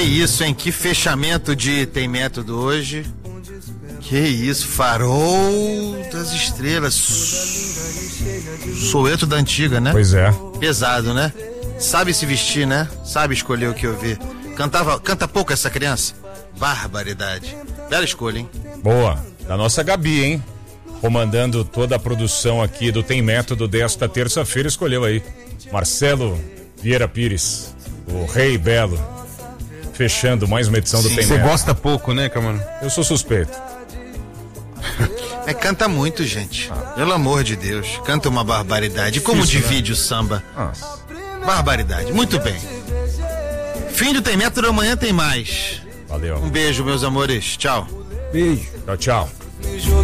isso, hein? Que fechamento de Tem Método hoje. Que isso, Farol das Estrelas. Soweto da antiga, né? Pois é. Pesado, né? Sabe se vestir, né? Sabe escolher o que ouvir. Canta pouco essa criança? Barbaridade. Bela escolha, hein? Boa. Da nossa Gabi, hein? Comandando toda a produção aqui do Tem Método desta terça-feira, escolheu aí Marcelo Vieira Pires, o Rei Belo, fechando mais uma edição do Tem Método. Você gosta pouco, né, Camarão? Eu sou suspeito. Canta muito, gente. Pelo amor de Deus. Canta uma barbaridade. Como divide o samba? Nossa. Barbaridade. Muito bem. Fim do Tem Método, amanhã tem mais. Valeu. Um beijo, meus amores. Tchau. Beijo. Tchau, tchau.